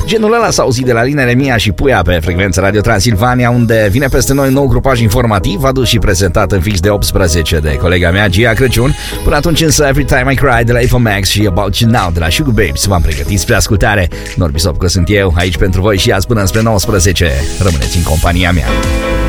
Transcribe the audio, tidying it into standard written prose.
Genul ăla s-a auzit de la Linele Mia și Puia pe frecvența Radio Transilvania, unde vine peste noi un nou grupaj informativ, adus și prezentat în fix de 18 de colega mea, Gia Crăciun. Până atunci însă Every Time I Cry de la Eva Max și About You Now de la Sugar Babes v-am pregătit spre ascultare. Norbi Sopcă sunt eu, aici pentru voi și azi până spre 19. Rămâneți în compania mea.